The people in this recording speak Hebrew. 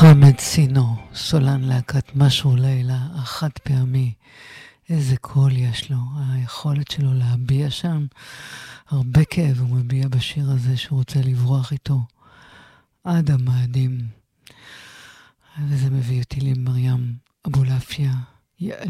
חמד סינו, סולן להקת משהו לילה, החד פעמי. איזה קול יש לו, היכולת שלו להביע שם. הרבה כאב הוא מביע בשיר הזה שהוא רוצה לברוח איתו. עד המאדים. וזה מביא אותי למרים אבולעפיה.